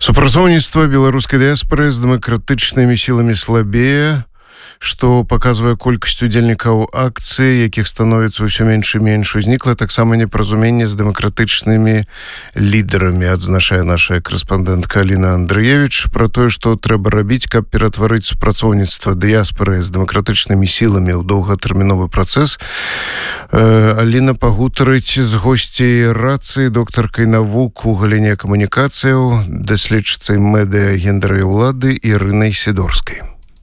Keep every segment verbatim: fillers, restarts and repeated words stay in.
Супрацоўніцтва беларускай дыяспары з дэмакратычнымі сіламі слабее, што паказвае колькасць удзельнікаў акцыі, якіх становіцца ўсё менш і менш. Узнікла таксама непаразуменне з дэмакратычнымі лідарамі, адзначае наша корэспандэнтка Аліна Андрыевіч, пра тое, што трэба рабіць, каб ператварыць супрацоўніцтва дыяспары з дэмакратычнымі сіламі ў доўгатэрміновы працэс. Аліна пагутарыць з госцей рацыі, доктаркай навук у галіне камунікацыяў, даследчыцай медыа, гендера і ўлады Ірынай Сідорскай.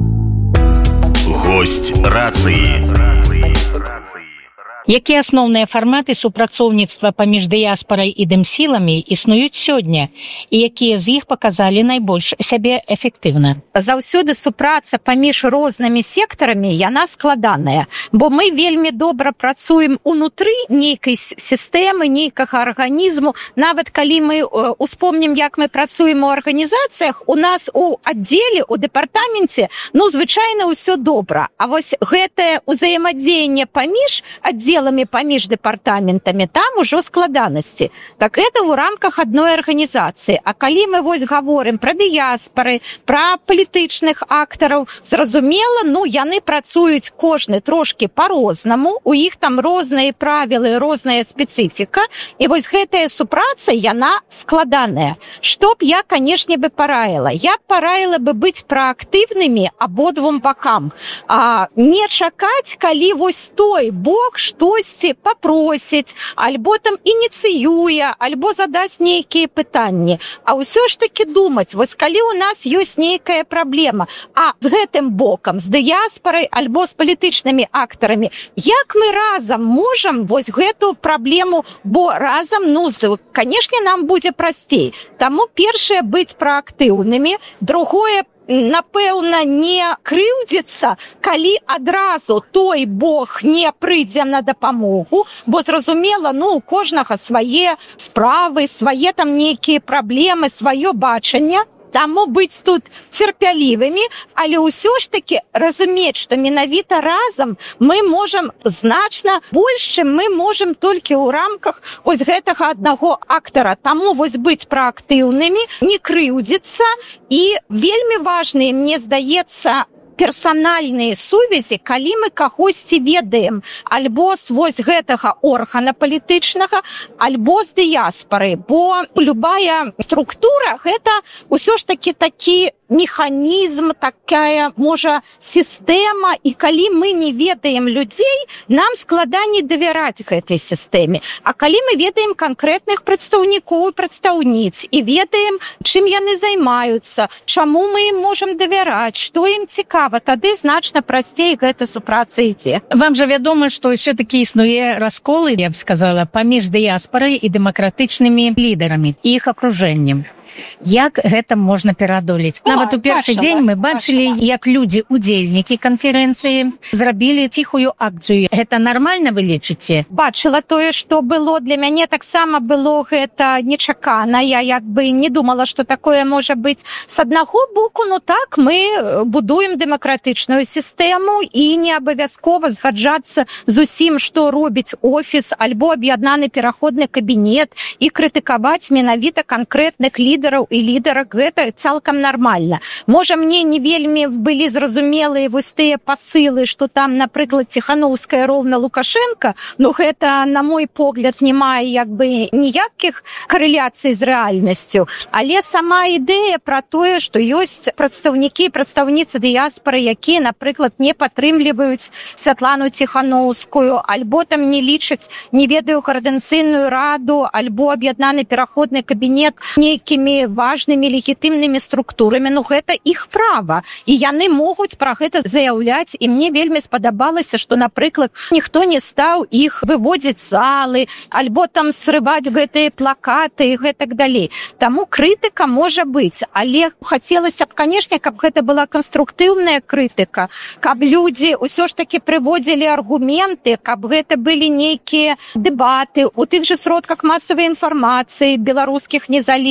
Гость рацыі. Якія асноўныя фарматы супрацоўніцтва паміж дыяспарай і дэмсіламі існуюць сёння, і якія з іх паказалі найбольш сябе эфектыўна? Заўсёды супраца паміж рознымі сектарамі яна складаная, бо мы вельмі добра працуем унутры нейкай сістэмы, нейкага арганізму. Нават калі мы успомнім, як мы працуем у арганізацыях, у нас у аддзеле, у дэпартаменце, ну, звычайна ўсё добра. А вось гэтае ўзаемадзеянне паміж аддзеламі, паміж дэпартаментамі, там ужо складанасці. Так это ў рамках адной арганізацыі. А калі мы вось гаворым пра дыяспары, пра палітычных актараў, зразумела, ну, яны працуюць кожны трошкі па-рознаму, у іх там розныя правілы, розная спецыфіка, і вось гэтая супраца, яна складаная. Што б я, канешне, бы параіла? Я б параіла бы быць праактыўнымі абодвум бакам. А не чакаць, калі вось той бок, што штосьці папросіць, альбо там ініцыюе, альбо задаць нейкія пытанні. А ўсё ж такі думаць, вось калі ў нас ёсць нейкая праблема, а з гэтым бокам, з дыяспарай, альбо з палітычнымі актарамі, як мы разам можам вось гэту праблему, бо разам, ну, канешне, нам будзе прасцей. Таму першае быць праактыўнымі, другое, напэўна, не крыўдзіцца, калі адразу той бог не прыйдзе на дапамогу, бо зразумела, ну, у кожнага свае справы, свае там нейкія праблемы, сваё бачанне. Таму быць тут цярпялівымі, але ўсё ж такі разумець, што менавіта разам мы можам значна больш, чым мы можам толькі ў рамках вось гэтага аднаго актара. Таму вось быць праактыўнымі, не крыўдзіцца, і вельмі важныя, мне здаецца, персанальныя сувязі, калі мы кагосьці ведаем альбо з вось гэтага органа палітычнага, альбо з дыяспары, бо любая структура – гэта ўсё ж такі такі механізм, такая, можа, сістэма, і калі мы не ведаем людзей, нам складаней давяраць гэтай сістэме. А калі мы ведаем канкрэтных прадстаўнікоў і прадстаўніц, і ведаем, чым яны займаюцца, чаму мы ім можам давяраць, што ім цікава, тады значна прасцей гэта супраца ідзе. Вам жа вядома, што ўсё-такі існуе расколы, я б сказала, паміж дыяспарай і дэмакратычнымі лідарамі, і іх акружэннем. Як гэта можна пераадолець? Нават у першы дзень мы бачылі, як людзі, удзельнікі канферэнцыі, зрабілі ціхую акцыю. Гэта нармальна, вы лічыце? Бачыла тое, што было. Для мяне таксама было гэта нечакана. Я як бы не думала, што такое можа быць. С аднаго боку, ну так, мы будуем дэмакратычную сістэму і не абавязкова згаджацца з усім, што робіць офіс альбо аб'яднаны пераходны кабінет, і крытыкаваць менавіта канкрэтных лідараў і лідарак, гэта цалкам нармальна. Можа, мне не вельмі былі зразумелыя вось тыя пасылы, што там, напрыклад, Ціхановская роўна Лукашенка, ну гэта, на мой погляд, не мае як бы ніякіх карэляцый з рэальнасцю. Але сама ідэя пра тое, што ёсць прадстаўнікі і прадстаўніцы дыяспары, якія, напрыклад, не падтрымліваюць Святлану Ціхановскую, альбо там не лічаць, не ведаю, коордынацыйную раду, альбо аб'яднаны пераходны кабінет нейкімі важнымі легітымнымі структурамі, ну гэта іх права, і яны могуць пра гэта заяўляць, і мне вельмі спадабалася, што, напрыклад, ніхто не стаў іх выводзіць залы, альбо там срываць гэтыя плакаты і гэтак далей. Таму крытыка можа быць, але хацелася б, канешне, каб гэта была канструктыўная крытыка, каб людзі ўсё ж такі прыводзілі аргументы, каб гэта былі нейкія дэбаты у тых жа сродках масавай інфармацыі беларускіх незалежных,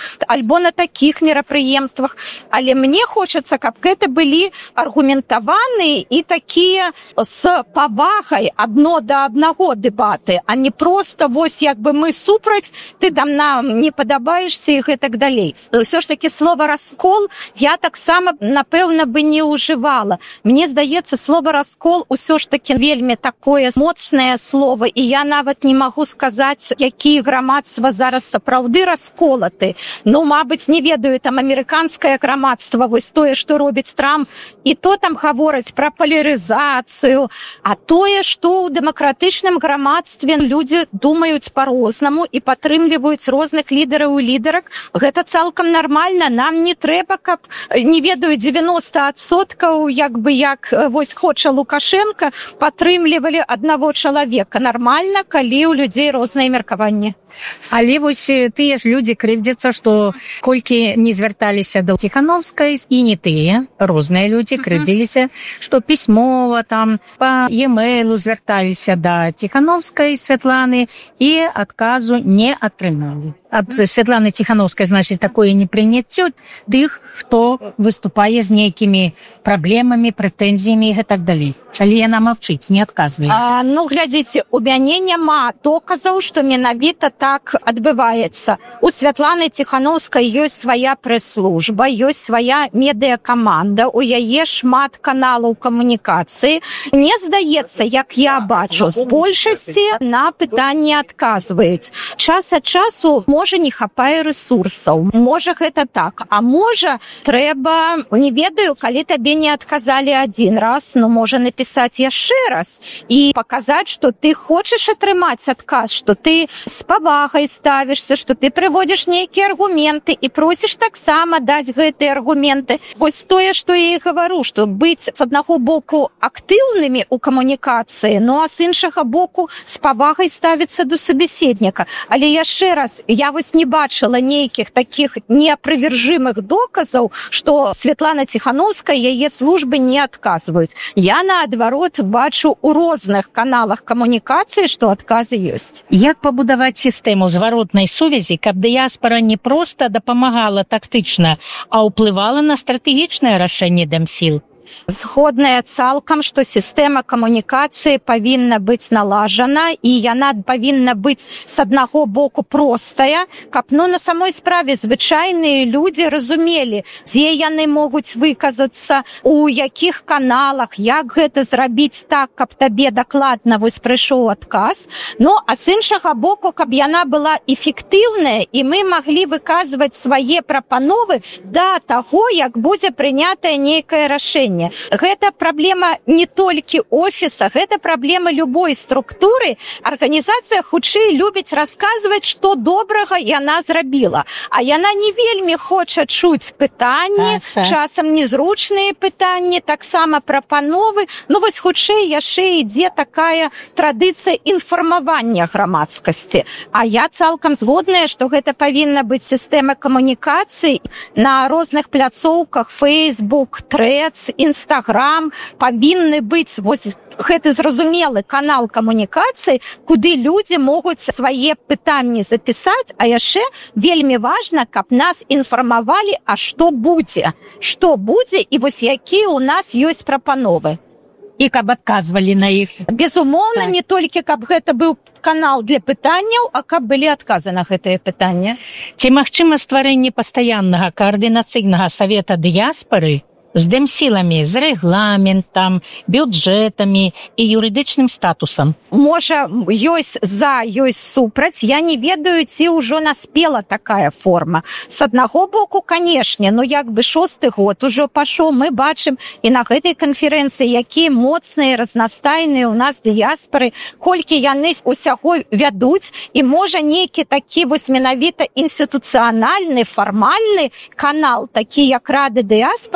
альбо на такіх мерапрыемствах. Але мне хочацца, каб гэта былі аргументаваныя і такія з павагай адно да аднаго дэбаты, а не проста вось як бы мы супраць, ты там нам не падабаешся і гэтак далей. Ўсё ж такі слова раскол я таксама, напэўна, бы не ўжывала. Мне здаецца, слова раскол усё ж такі вельмі такое моцнае слово, і я нават не магу сказаць, якія грамадства зараз сапраўды расколаты. Ну, мабыць, не ведаю, там амерыканскае грамадства, вось тое, што робіць Трамп, і то там гавораць пра палярызацыю, а тое, што ў дэмакратычным грамадстве людзі думаюць па-рознаму і падтрымліваюць розных лідараў і лідарак, гэта цалкам нармальна. Нам не трэба, каб, не ведаю, дзевяноста адсоткаў, як бы як вось хоча Лукашенко, падтрымлівалі аднаго чалавека. Нармальна, калі ў людзей розныя меркаванні. Але вось тыя ж людзі крыўдзяцца, што колькі не звярталіся да Ціхановскай, і не тыя, розныя людзі крыўдзіліся, што пісьмова там па e-mailу звярталіся да Ціхановскай Святланы і адказу не атрымалі. Ад Святланы Ціхановскай, значыць, такое непрыняццё тых, хто выступае з нейкімі праблемамі, прэтэнзіямі і гэтак далей. Але яна маўчыць, не адказвае. А, ну, глядзіце, у мяне няма доказаў, што менавіта так адбываецца. У Святланы Ціхановскай ёсць свая прэс-служба, ёсць свая медыакаманда, у яе шмат каналаў камунікацыі. Мне здаецца, як я бачу, з большасці на пытанні адказваюць. Час ад часу, можа, не хапае рэсурсаў, можа, гэта так, а можа, трэба, не ведаю, калі табе не адказалі адзін раз, ну, можа, напісаць пісаць яшчэ раз і паказаць, што ты хочаш атрымаць адказ, што ты з павагай ставішся, што ты прыводзіш нейкія аргументы і просіш таксама даць гэтыя аргументы. Вось тое, што я і гавару, што быць з аднаго боку актыўнымі ў камунікацыі, ну а з іншага боку з павагай ставіцца да сабеседніка. Але яшчэ раз, я вось не бачыла нейкіх такіх неапрывержымых доказаў, што Святлана Ціхановская, яе службы не адказваюць. Я на адварот бачу ў розных каналах камунікацыі, што адказы ёсць. Як пабудаваць сістэму зваротнай сувязі, каб дыяспара не проста дапамагала тактычна, а ўплывала на стратэгічнае рашэнне Дэмсіл? Згодная цалкам, што сістэма камунікацыі павінна быць налажана і яна павінна быць з аднаго боку простая, каб ну, на самой справе звычайныя людзі разумелі, дзе яны могуць выказацца, у якіх каналах, як гэта зрабіць так, каб табе дакладна вось прыйшоў адказ. Ну, а з іншага боку, каб яна была эфектыўная і мы маглі выказваць свае прапановы да таго, як будзе прынятае нейкае рашэнне. Гэта праблема не толькі офіса, гэта праблема любой структуры. Арганізацыя хутчэй любіць расказваць, што добрага яна зрабіла. А яна не вельмі хоча чуць пытанні, так, так. Часам незручныя пытанні, таксама прапановы. Ну вось хутчэй яшчэ ідзе такая традыцыя інфармавання грамадскасці. А я цалкам згодная, што гэта павінна быць сістэма камунікацый на розных пляцоўках, Facebook, Threads, Instagram, павінны быць вось гэты зразумелы канал камунікацыі, куды людзі могуць свае пытанні запісаць, а яшчэ вельмі важна, каб нас інфармавалі, а што будзе, што будзе і вось якія ў нас ёсць прапановы. І каб адказвалі на іх. Безумоўна, так. Не толькі каб гэта быў канал для пытанняў, а каб былі адказы на гэтыя пытанні. Ці магчыма стварэнне пастаяннага каардынацыйнага савета дыяспары з дэмсіламі, з рэгламентам, бюджэтамі і юрыдычным статусам? Можа, ёсць за, ёсць супраць. Я не ведаю, ці ўжо наспела такая форма. С аднаго боку, канешне, ну як бы шосты год ужо пашоў, мы бачым і на гэтай канферэнцыі, якія моцныя, разнастайныя ў нас дыяспары, колькі яны усяго вядуць, і можа нейкі такі вось менавіта інстытуцыянальны, фармальны канал, такі як Рада дыяспар, ну,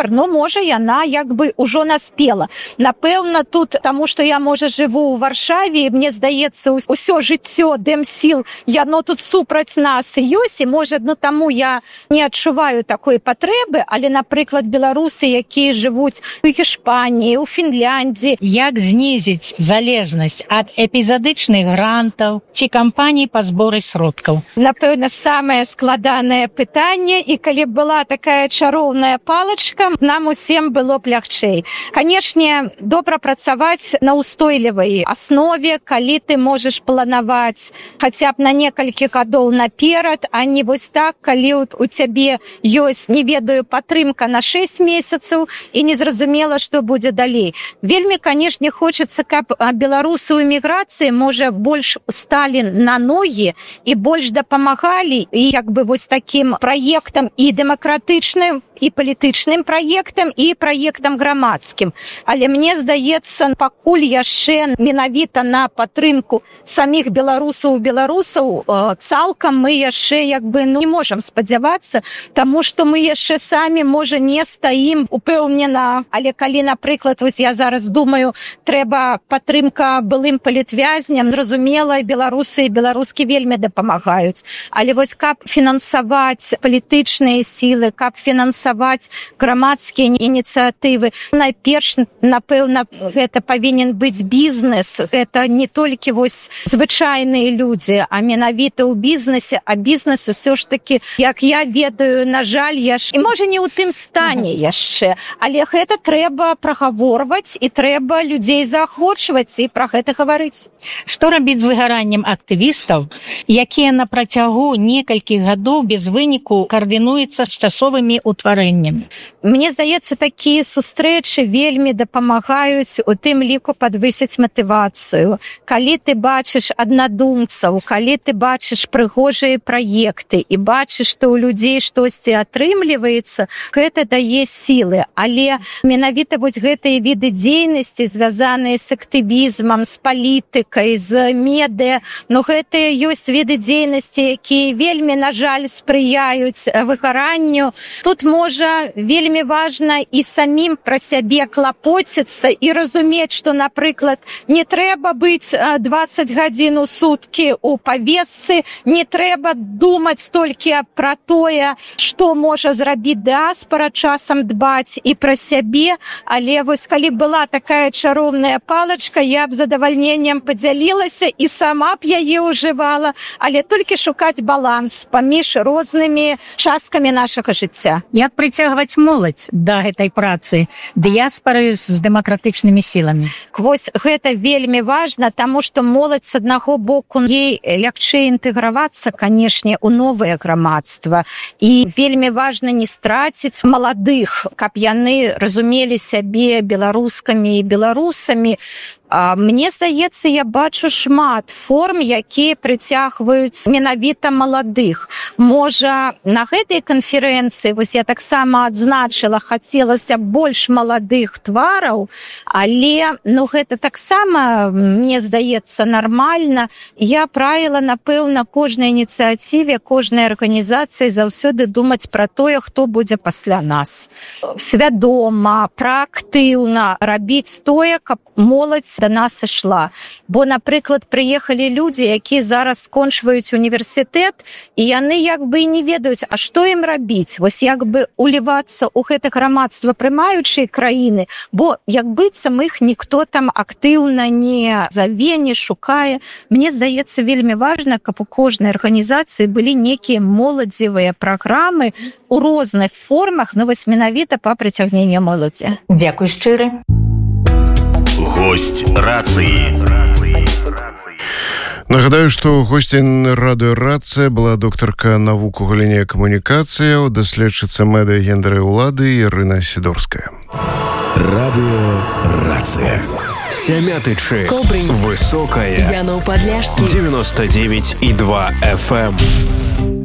можа яна як бы ўжо наспела. Напэўна, тут, таму што я, можа, жыву ў Варшаве, і мне здаецца, ўсё жыццё Дэмсіл, яно тут супраць нас ёсць, і, можа, ну, таму я не адчуваю такой патрэбы, але, напрыклад, беларусы, якія жывуць у Гішпаніі, у Фінляндіі. Як знізіць залежнасць ад эпізадычных грантаў ці кампаній па зборы сродкаў? Напэўна, самае складанае пытанне, і калі была такая чароўная палачка, нам усім было б лягчэй. Канешне, добра працаваць на устойлівай аснове, калі ты можаш планаваць хаця б на некалькі гадоў наперад, а не вось так, калі у цябе ёсць, не ведаю, падтрымка на шэсць месяцаў і незразумела, што будзе далей. Вельмі, канешне, хочацца, каб беларусы ў эміграцыі, можа, больш сталі на ногі і больш дапамагалі, і як бы вось такім праектам і дэмакратычным, і палітычным праектам, і праектам грамадскім. Але мне здаецца, пакуль яшчэ менавіта на падтрымку саміх беларусаў беларусаў цалкам мы яшчэ як бы ну, не можам спадзявацца, таму што мы яшчэ самі, можа, не стаім упэўнена. Але калі, напрыклад, вось я зараз думаю, трэба падтрымка былым палітвязням, зразумела, беларусы і беларускі вельмі дапамагаюць. Але вось каб фінансаваць палітычныя сілы, каб фінансаваць грамадскія ініцыятывы, найперш, напэўна, гэта павінен быць бізнес, гэта не толькі вось звычайныя людзі, а менавіта ў бізнесе, а бізнес усё ж такі, як я ведаю, на жаль, яшчэ, і можа не ў тым стане яшчэ, але гэта трэба прагаворваць і трэба людзей заахвочваць і пра гэта гаварыць. Што рабіць з выгараннем актывістаў, якія на працягу некалькіх гадоў без выніку каардынуюцца з часовымі ўтварэннямі? Мне здаецца, такія сустрэчы вельмі дапамагаюць у тым ліку падвысіць матывацыю. Калі ты бачыш аднадумцаў, калі ты бачыш прыгожыя праекты і бачыш, што ў людзей штосьці атрымліваецца, гэта дае сілы. Але менавіта вось гэтыя віды дзейнасці, звязаныя з актывізмам, з палітыкай, з медыа, но гэтыя ёсць віды дзейнасці, якія вельмі, на жаль, спрыяюць выгаранню. Тут, можа, вельмі важна і самім пра сябе клапоціцца і разумець, што, напрыклад, не трэба быць дваццаць гадзін у суткі ў павесцы, не трэба думаць толькі пра тое, што можа зрабіць дыаспара, часам дбаць і пра сябе. Але вось калі была такая чароўная палачка, я б задавальненнем падзялілася і сама б яе ўжывала, але толькі шукаць баланс паміж рознымі часткамі нашага жыцця. Як прыцягваць моладзь да гэтай працы, дыяспары з дэмакратычнымі сіламі? Вось гэта вельмі важна, таму што моладзь, з аднаго боку, ей лягчэй інтэгравацца, канешне, у новае грамадства. І вельмі важна не страціць маладых, каб яны разумелі сябе беларускамі і беларусамі. Мне здаецца, я бачу шмат форм, якія прыцягваюць менавіта маладых. Можа, на гэтай канферэнцыі, вось я таксама адзначыла, хацелася больш маладых твараў, але ну, гэта таксама, мне здаецца, нармальна. Я правіла, напэўна, кожнай ініцыятыве, кожнай арганізацыі заўсёды думаць пра тое, хто будзе пасля нас. Свядома, праактыўна рабіць тое, каб моладзь до нас ішла. Бо, напрыклад, прыехалі людзі, якія зараз скончваюць універсітэт, і яны як бы і не ведаюць, а што ім рабіць? Вось як бы улівацца ў гэта грамадства прымаючай краіны, бо як быццам іх ніхто там актыўна не заве, не шукае. Мне здаецца, вельмі важна, каб у кожнай арганізацыі былі некія моладзевыя праграмы у розных формах, ну вось менавіта па прыцягненню моладзі. Дзякуй шчыры. Гость рацыі. Нагадаю, што госцем радыёрацыя была доктарка навук у галіне камунікацыяў, даследчыца медыа гендера і ўлады Ірына Сідорская. Радыёрацыя. Сямятычы. Кобрынь. Высокая. Яно Падляшскі. девяносто девять и два эф эм.